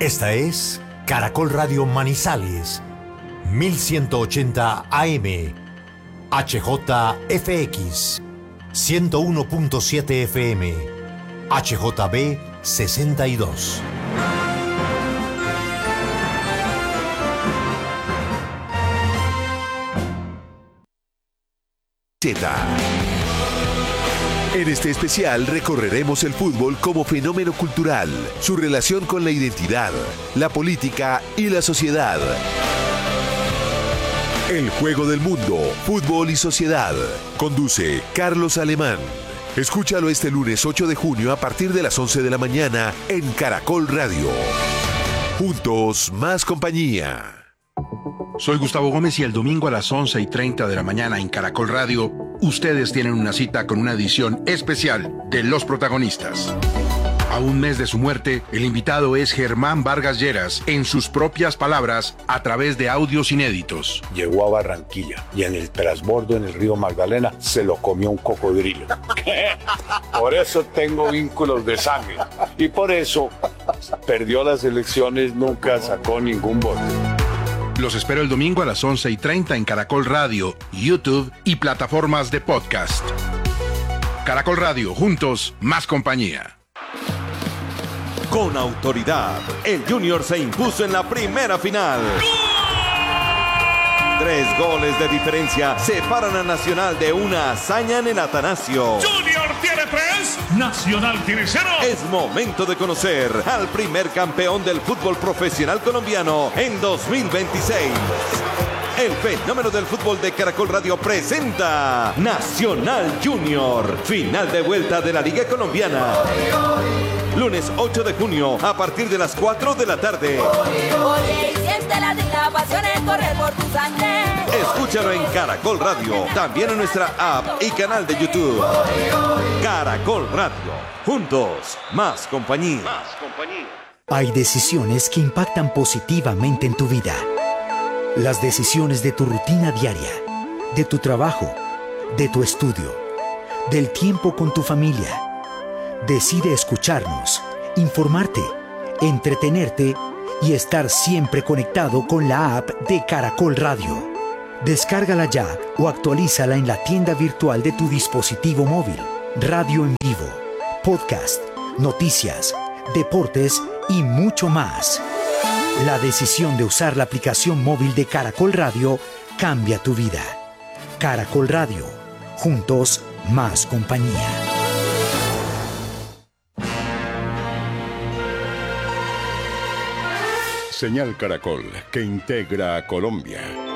Esta es Caracol Radio Manizales, 1180 AM, HJFX, 101.7 FM, HJB 62. En este especial recorreremos el fútbol como fenómeno cultural, su relación con la identidad, la política y la sociedad. El juego del mundo, fútbol y sociedad. Conduce Carlos Alemán. Escúchalo este lunes 8 de junio a partir de las 11 de la mañana en Caracol Radio. Juntos, más compañía. Soy Gustavo Gómez y el domingo a las 11:30 de la mañana en Caracol Radio, ustedes tienen una cita con una edición especial de Los Protagonistas. A un mes de su muerte, el invitado es Germán Vargas Lleras, en sus propias palabras, a través de audios inéditos. Llegó a Barranquilla y en el transbordo en el río Magdalena se lo comió un cocodrilo. Por eso tengo vínculos de sangre y por eso perdió las elecciones, nunca sacó ningún voto. Los espero el domingo a las 11:30 en Caracol Radio, YouTube y plataformas de podcast. Caracol Radio, juntos, más compañía. Con autoridad, el Junior se impuso en la primera final. 3 goles de diferencia separan a Nacional de una hazaña en el Atanasio. Junior tiene 3, Nacional tiene 0. Es momento de conocer al primer campeón del fútbol profesional colombiano en 2026. El fenómeno del fútbol de Caracol Radio presenta Nacional Junior, final de vuelta de la Liga Colombiana. Lunes 8 de junio a partir de las 4 de la tarde. Oye, siente la pasión en correr por tu sangre. Escúchalo en Caracol Radio, también en nuestra app y canal de YouTube. Caracol Radio, juntos, más compañía. Hay decisiones que impactan positivamente en tu vida. Las decisiones de tu rutina diaria, de tu trabajo, de tu estudio, del tiempo con tu familia. Decide escucharnos, informarte, entretenerte y estar siempre conectado con la app de Caracol Radio. Descárgala ya o actualízala en la tienda virtual de tu dispositivo móvil. Radio en vivo, podcast, noticias, deportes y mucho más. La decisión de usar la aplicación móvil de Caracol Radio cambia tu vida. Caracol Radio, juntos, más compañía. Señal Caracol, que integra a Colombia.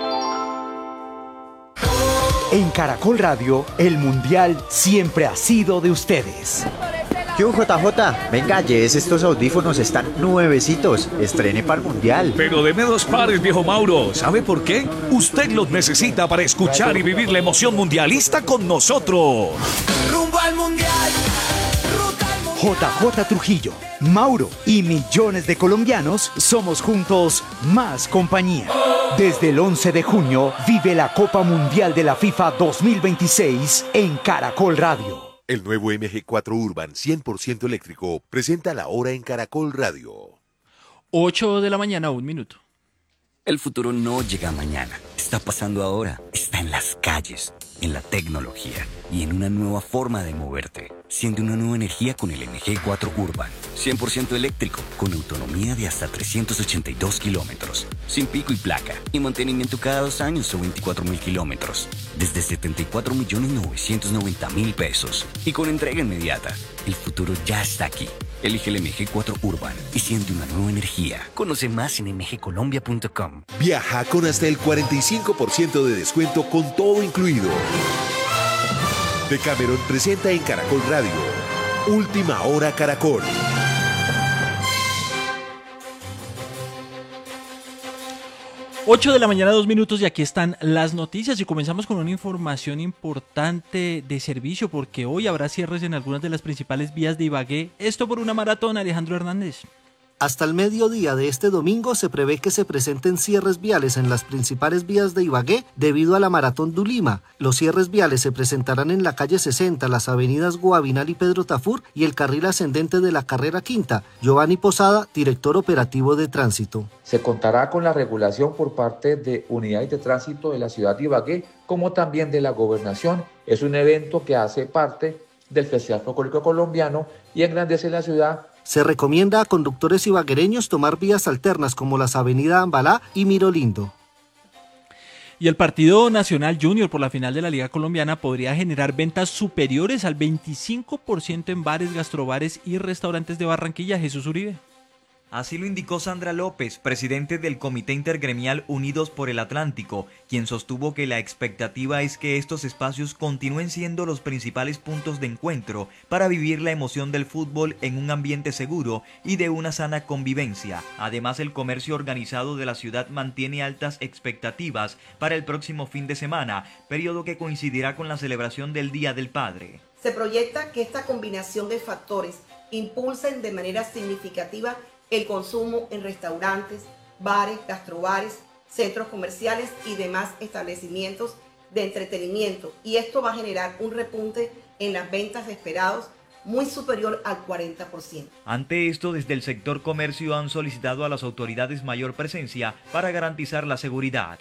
En Caracol Radio, el Mundial siempre ha sido de ustedes. Yo, JJ, venga, llévese estos audífonos, están nuevecitos, estrene para el Mundial. Pero deme 2 pares, viejo Mauro. ¿Sabe por qué? Usted los necesita para escuchar y vivir la emoción mundialista con nosotros. Rumbo al Mundial. JJ Trujillo, Mauro y millones de colombianos somos juntos más compañía. Desde el 11 de junio vive la Copa Mundial de la FIFA 2026 en Caracol Radio. El nuevo MG4 Urban 100% eléctrico presenta la hora en Caracol Radio. 8 de la mañana, 1 minuto. El futuro no llega mañana, está pasando ahora, está en las calles, en la tecnología y en una nueva forma de moverte. Siente una nueva energía con el MG4 Urban, 100% eléctrico, con autonomía de hasta 382 kilómetros, sin pico y placa, y mantenimiento cada 2 años o 24.000 kilómetros, desde 74.990.000 pesos, y con entrega inmediata. El futuro ya está aquí. Elige el MG4 Urban y siente una nueva energía. Conoce más en mgcolombia.com. Viaja con hasta el 45% de descuento con todo incluido. Decameron presenta en Caracol Radio Última Hora Caracol. 8 de la mañana, 2 minutos, y aquí están las noticias y comenzamos con una información importante de servicio porque hoy habrá cierres en algunas de las principales vías de Ibagué. Esto por una maratón, Alejandro Hernández. Hasta el mediodía de este domingo se prevé que se presenten cierres viales en las principales vías de Ibagué debido a la Maratón du Lima. Los cierres viales se presentarán en la calle 60, las avenidas Guavinal y Pedro Tafur y el carril ascendente de la carrera quinta. Giovanni Posada, director operativo de tránsito. Se contará con la regulación por parte de unidades de tránsito de la ciudad de Ibagué, como también de la gobernación. Es un evento que hace parte del Festival Folclórico Colombiano y engrandece la ciudad. Se recomienda a conductores ibaguereños tomar vías alternas como las avenidas Ambalá y Mirolindo. Y el Partido Nacional Junior por la final de la Liga Colombiana podría generar ventas superiores al 25% en bares, gastrobares y restaurantes de Barranquilla. Jesús Uribe. Así lo indicó Sandra López, presidente del Comité Intergremial Unidos por el Atlántico, quien sostuvo que la expectativa es que estos espacios continúen siendo los principales puntos de encuentro para vivir la emoción del fútbol en un ambiente seguro y de una sana convivencia. Además, el comercio organizado de la ciudad mantiene altas expectativas para el próximo fin de semana, periodo que coincidirá con la celebración del Día del Padre. Se proyecta que esta combinación de factores impulsen de manera significativa el consumo en restaurantes, bares, gastrobares, centros comerciales y demás establecimientos de entretenimiento. Y esto va a generar un repunte en las ventas esperados muy superior al 40%. Ante esto, desde el sector comercio han solicitado a las autoridades mayor presencia para garantizar la seguridad.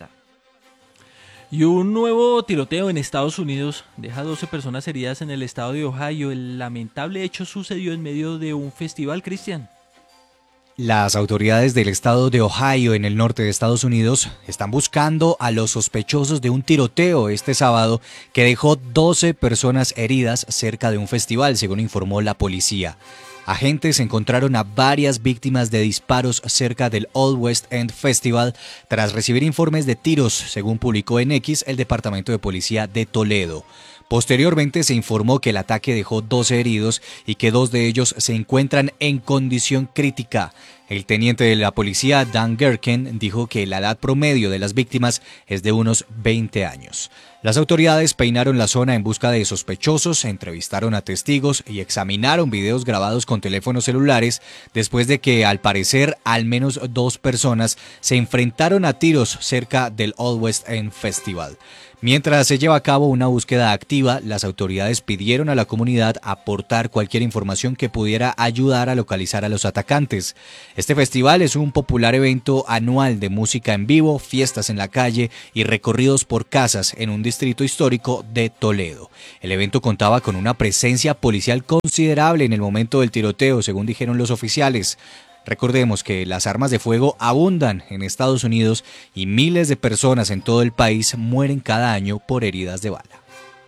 Y un nuevo tiroteo en Estados Unidos deja 12 personas heridas en el estado de Ohio. El lamentable hecho sucedió en medio de un festival, Cristian. Las autoridades del estado de Ohio, en el norte de Estados Unidos, están buscando a los sospechosos de un tiroteo este sábado que dejó 12 personas heridas cerca de un festival, según informó la policía. Agentes encontraron a varias víctimas de disparos cerca del Old West End Festival tras recibir informes de tiros, según publicó en X el Departamento de Policía de Toledo. Posteriormente se informó que el ataque dejó 12 heridos y que 2 de ellos se encuentran en condición crítica. El teniente de la policía, Dan Gerken, dijo que la edad promedio de las víctimas es de unos 20 años. Las autoridades peinaron la zona en busca de sospechosos, entrevistaron a testigos y examinaron videos grabados con teléfonos celulares después de que, al parecer, al menos 2 personas se enfrentaron a tiros cerca del Old West End Festival. Mientras se lleva a cabo una búsqueda activa, las autoridades pidieron a la comunidad aportar cualquier información que pudiera ayudar a localizar a los atacantes. Este festival es un popular evento anual de música en vivo, fiestas en la calle y recorridos por casas en un distrito histórico de Toledo. El evento contaba con una presencia policial considerable en el momento del tiroteo, según dijeron los oficiales. Recordemos que las armas de fuego abundan en Estados Unidos y miles de personas en todo el país mueren cada año por heridas de bala.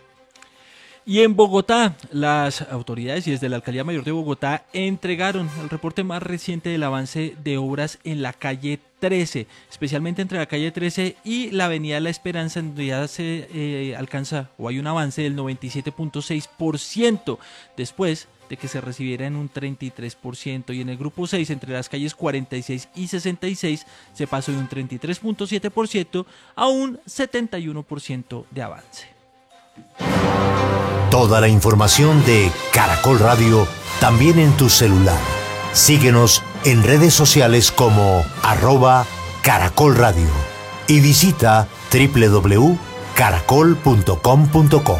Y en Bogotá, las autoridades y desde la Alcaldía Mayor de Bogotá entregaron el reporte más reciente del avance de obras en la calle 13, especialmente entre la calle 13 y la avenida La Esperanza, en donde ya se alcanza o hay un avance del 97.6%, después de que se recibiera en un 33%, y en el grupo 6, entre las calles 46 y 66, se pasó de un 33.7% a un 71% de avance. Toda la información de Caracol Radio también en tu celular. Síguenos en redes sociales como @Caracol Radio y visita www.caracol.com.co.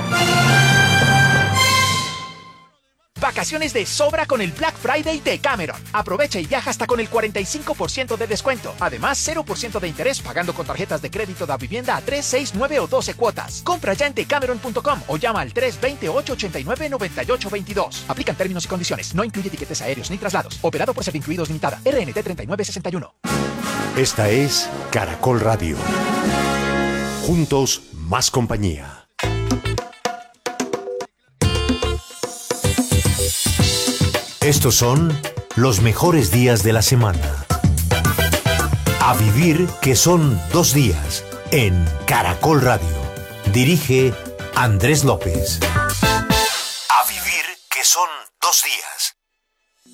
Vacaciones de sobra con el Black Friday de Cameron. Aprovecha y viaja hasta con el 45% de descuento. Además, 0% de interés pagando con tarjetas de crédito de vivienda a 3, 6, 9 o 12 cuotas. Compra ya en decameron.com o llama al 320-889-9822. Aplican términos y condiciones. No incluye tiquetes aéreos ni traslados. Operado por Servincluidos Limitada. RNT 3961. Esta es Caracol Radio. Juntos, más compañía. Estos son los mejores días de la semana. A vivir que son 2 días en Caracol Radio. Dirige Andrés López. A vivir que son 2 días.